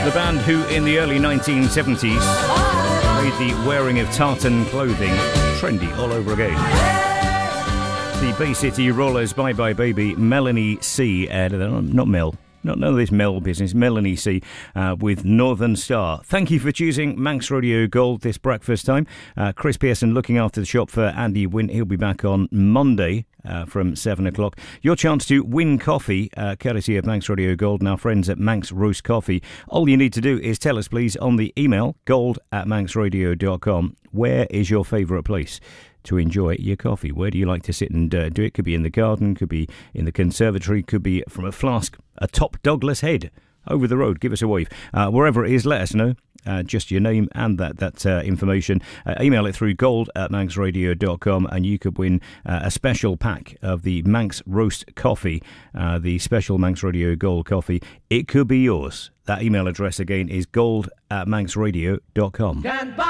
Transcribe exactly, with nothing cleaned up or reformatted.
The band who in the early nineteen seventies made the wearing of tartan clothing trendy all over again. The Bay City Rollers, Bye Bye Baby, Melanie C. Uh, not Mel. Not none of this Mel business. Melanie C. Uh, with Northern Star. Thank you for choosing Manx Radio Gold this breakfast time. Uh, Chris Pearson looking after the shop for Andy Wynn. He'll be back on Monday uh, from seven o'clock. Your chance to win coffee, uh, courtesy of Manx Radio Gold and our friends at Manx Roast Coffee. All you need to do is tell us, please, on the email gold at manxradio dot com, where is your favourite place to enjoy your coffee? Where do you like to sit and uh, do it? Could be in the garden, could be in the conservatory, could be from a flask atop Douglas Head over the road. Give us a wave. Uh, wherever it is, let us know. Uh, just your name and that that uh, information. Uh, email it through gold at manxradio dot com and you could win uh, a special pack of the Manx Roast Coffee, uh, the special Manx Radio Gold coffee. It could be yours. That email address again is gold at manxradio dot com.